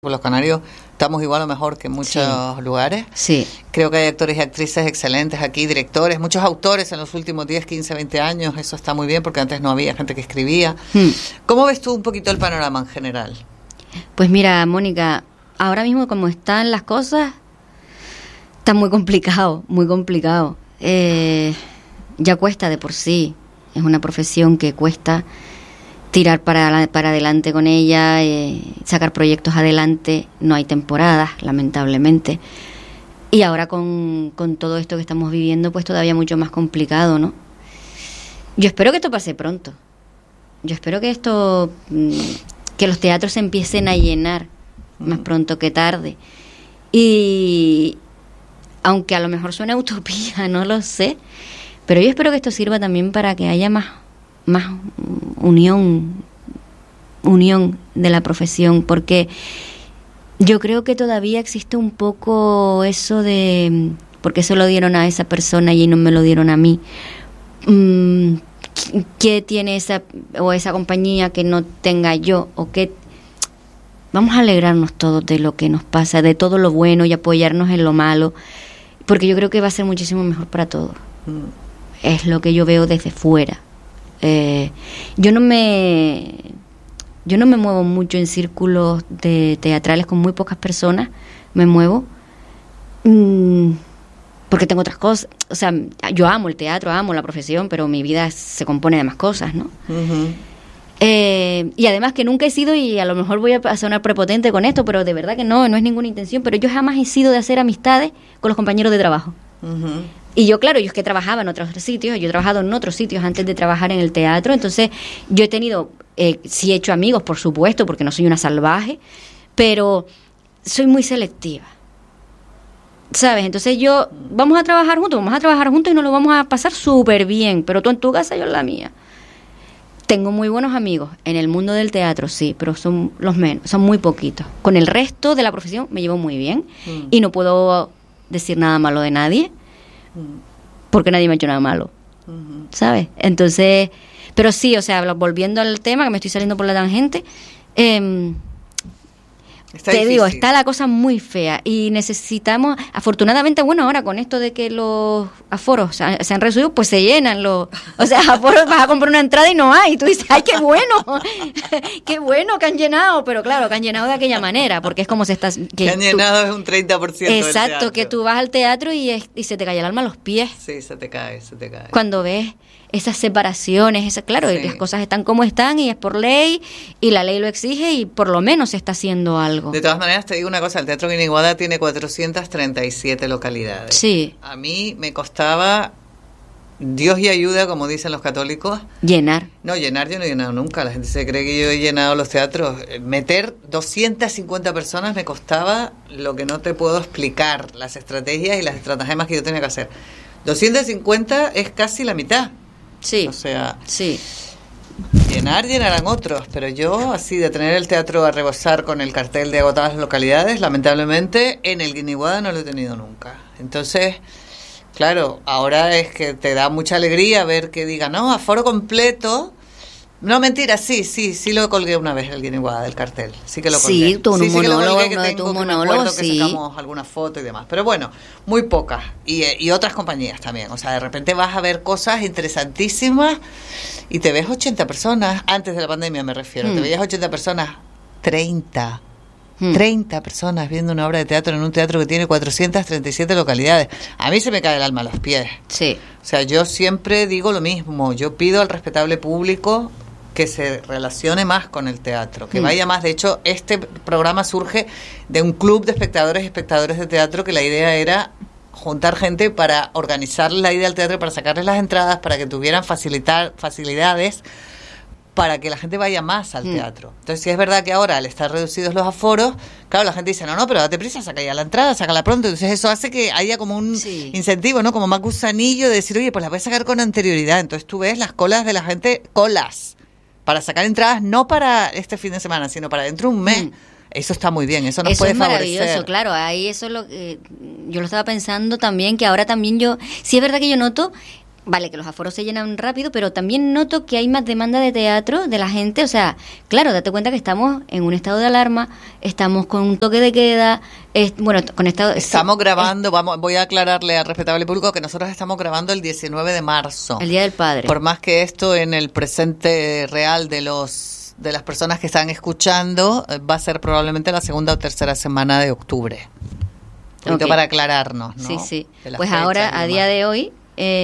Los canarios estamos igual o mejor que en muchos lugares. Sí. Creo que hay actores y actrices excelentes aquí, directores, muchos autores en los últimos 10, 15, 20 años. Eso está muy bien porque antes no había gente que escribía. ¿Cómo ves tú un poquito el panorama en general? Pues mira, Mónica, ahora mismo como están las cosas, está muy complicado, muy complicado. Ya cuesta de por sí. Es una profesión que cuesta tirar para adelante con ella, sacar proyectos adelante. No hay temporadas, lamentablemente. Y ahora con todo esto que estamos viviendo, pues todavía mucho más complicado, ¿no? Yo espero que esto pase pronto. Yo espero que que los teatros se empiecen a llenar más pronto que tarde. Y aunque a lo mejor suene utopía, no lo sé, pero yo espero que esto sirva también para que haya más unión de la profesión, porque yo creo que todavía existe un poco eso de porque se lo dieron a esa persona y no me lo dieron a mí. ¿Qué tiene esa compañía que no tenga yo? O qué. Vamos a alegrarnos todos de lo que nos pasa, de todo lo bueno, y apoyarnos en lo malo, porque yo creo que va a ser muchísimo mejor para todos. Es lo que yo veo desde fuera. Yo no me muevo mucho en círculos teatrales con muy pocas personas. Me muevo porque tengo otras cosas. O sea, yo amo el teatro, amo la profesión, pero mi vida se compone de más cosas, ¿no? Y además que nunca he sido, y a lo mejor voy a sonar prepotente con esto, pero de verdad que no es ninguna intención, pero yo jamás he sido de hacer amistades con los compañeros de trabajo. Y yo, claro, yo es que trabajaba en otros sitios, yo he trabajado en otros sitios antes de trabajar en el teatro, entonces yo he tenido, sí he hecho amigos, por supuesto, porque no soy una salvaje, pero soy muy selectiva, ¿sabes? Entonces vamos a trabajar juntos y nos lo vamos a pasar súper bien, pero tú en tu casa, yo en la mía. Tengo muy buenos amigos en el mundo del teatro, sí, pero son los menos, son muy poquitos. Con el resto de la profesión me llevo muy bien y no puedo decir nada malo de nadie, porque nadie me ha hecho nada malo, ¿sabes? Entonces, pero sí, o sea, volviendo al tema, que me estoy saliendo por la tangente, te digo, está la cosa muy fea y necesitamos, afortunadamente, bueno, ahora con esto de que los aforos se han reducido, pues se llenan los, o sea, aforos, vas a comprar una entrada y no hay, y tú dices, ¡ay, qué bueno! ¡Qué bueno que han llenado! Pero claro, que han llenado de aquella manera, porque es como se está... Que han llenado es un 30% exacto, que tú vas al teatro y se te cae el alma a los pies. Sí, se te cae. Cuando ves esas separaciones, claro, sí. Las cosas están como están y es por ley y la ley lo exige y por lo menos se está haciendo algo. De todas maneras, te digo una cosa, el Teatro Guiniguada tiene 437 localidades. Sí. A mí me costaba, Dios y ayuda, como dicen los católicos. Llenar. No, llenar yo no he llenado nunca, la gente se cree que yo he llenado los teatros. Meter 250 personas me costaba lo que no te puedo explicar, las estrategias y las estratagemas que yo tenía que hacer. 250 es casi la mitad. Sí. O sea, sí. Llenarán otros, pero yo, así de tener el teatro a rebosar con el cartel de agotadas localidades, lamentablemente en el Guiniguada no lo he tenido nunca. Entonces, claro, ahora es que te da mucha alegría ver que digan, no, aforo completo. No, mentira, sí lo colgué una vez el Guiniguada del cartel, sí que lo colgué. Sí, tu monólogo, que sacamos alguna foto y demás, pero bueno, muy pocas, y otras compañías también, o sea, de repente vas a ver cosas interesantísimas y te ves 80 personas, antes de la pandemia me refiero, te veías 80 personas, 30 personas viendo una obra de teatro en un teatro que tiene 437 localidades. A mí se me cae el alma a los pies. Sí. O sea, yo siempre digo lo mismo, yo pido al respetable público que se relacione más con el teatro, que vaya más. De hecho, este programa surge de un club de espectadores y espectadores de teatro, que la idea era juntar gente para organizar la ida al teatro, para sacarles las entradas, para que tuvieran facilidades, para que la gente vaya más al teatro. Entonces, si es verdad que ahora, al estar reducidos los aforos, claro, la gente dice, no, pero date prisa, saca ya la entrada, sácala pronto. Entonces, eso hace que haya como un incentivo, ¿no? Como más gusanillo de decir, oye, pues la voy a sacar con anterioridad. Entonces, tú ves las colas de la gente, para sacar entradas, no para este fin de semana, sino para dentro de un mes. Eso está muy bien, eso nos puede favorecer. Eso es maravilloso, claro, ahí eso es lo que yo lo estaba pensando también, que ahora también sí es verdad que yo noto vale, que los aforos se llenan rápido, pero también noto que hay más demanda de teatro de la gente. O sea, claro, date cuenta que estamos en un estado de alarma, estamos con un toque de queda, estamos grabando, voy a aclararle al respetable público que nosotros estamos grabando el 19 de marzo. El Día del Padre. Por más que esto en el presente real de las personas que están escuchando va a ser probablemente la segunda o tercera semana de octubre. Un poquito para aclararnos, ¿no? Sí. Pues ahora, a día de hoy,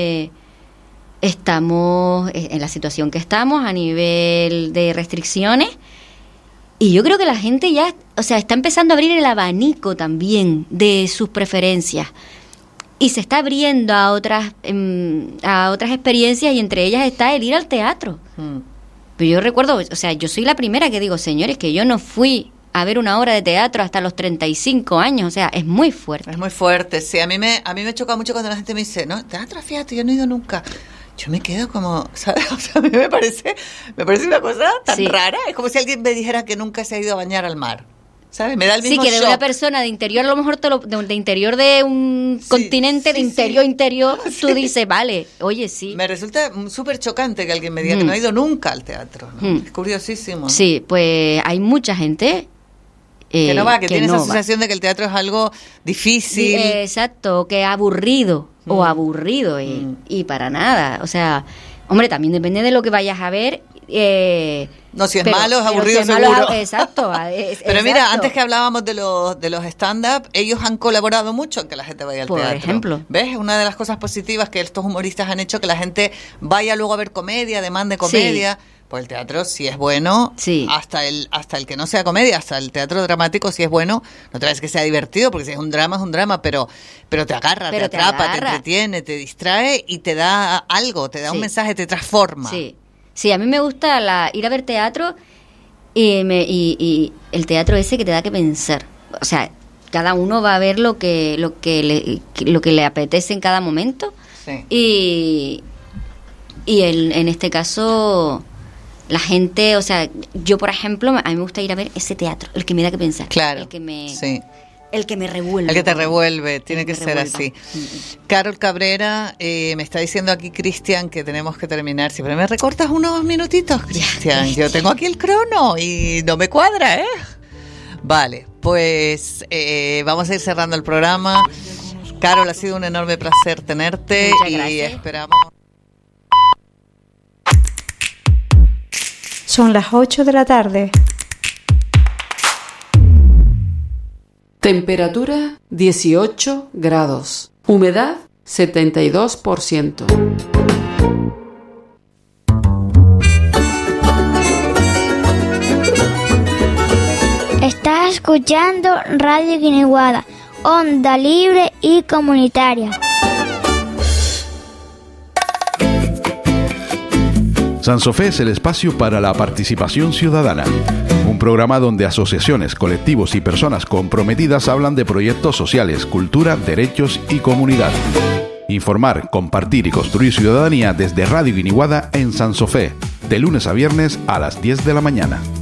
estamos en la situación que estamos a nivel de restricciones, y yo creo que la gente ya, o sea, está empezando a abrir el abanico también de sus preferencias y se está abriendo a otras experiencias, y entre ellas está el ir al teatro. Pero yo recuerdo, o sea, yo soy la primera que digo, señores, que yo no fui a ver una obra de teatro hasta los 35 años, o sea, es muy fuerte. Es muy fuerte, sí. A mí me choca mucho cuando la gente me dice, no, teatro, fíjate, yo no he ido nunca. Yo me quedo como, ¿sabes? O sea, a mí me parece una cosa tan rara. Es como si alguien me dijera que nunca se ha ido a bañar al mar, ¿sabes? Me da el mismo shock. Sí, que de una persona de interior, a lo mejor de interior de un continente, de interior, tú dices, vale, oye, sí. Me resulta súper chocante que alguien me diga que no ha ido nunca al teatro, ¿no? Es curiosísimo. Sí, pues hay mucha gente que no va, que tiene esa sensación de que el teatro es algo difícil. Exacto, que aburrido o aburrido y para nada. O sea, hombre, también depende de lo que vayas a ver. No, si es malo, es aburrido seguro. Exacto. Pero mira, antes que hablábamos de los stand-up, ellos han colaborado mucho en que la gente vaya al teatro. Por ejemplo. ¿Ves? Una de las cosas positivas que estos humoristas han hecho, que la gente vaya luego a ver comedia, demande comedia. Sí. Pues el teatro, si es bueno, hasta el que no sea comedia, hasta el teatro dramático, si es bueno, no te ves que sea divertido, porque si es un drama, pero te agarra, te atrapa, te entretiene, te distrae y te da algo, te da un mensaje, te transforma. Sí, a mí me gusta ir a ver teatro y el teatro ese que te da que pensar. O sea, cada uno va a ver lo que le apetece en cada momento. Sí. Y en este caso, la gente, o sea, yo por ejemplo, a mí me gusta ir a ver ese teatro, el que me da que pensar. Claro. El que me revuelve. El que te revuelve, tiene que ser así. Carol Cabrera, me está diciendo aquí Cristian que tenemos que terminar. Siempre me recortas unos minutitos, Cristian. Yo tengo aquí el crono y no me cuadra, ¿eh? Vale, pues vamos a ir cerrando el programa. Carol, ha sido un enorme placer tenerte. Muchas gracias. Y esperamos. Son las 8 de la tarde. Temperatura 18 grados. Humedad 72%. Estás escuchando Radio Guiniguada, onda libre y comunitaria. Sansofé es el espacio para la participación ciudadana. Un programa donde asociaciones, colectivos y personas comprometidas hablan de proyectos sociales, cultura, derechos y comunidad. Informar, compartir y construir ciudadanía desde Radio Guiniguada en Sansofé, de lunes a viernes a las 10 de la mañana.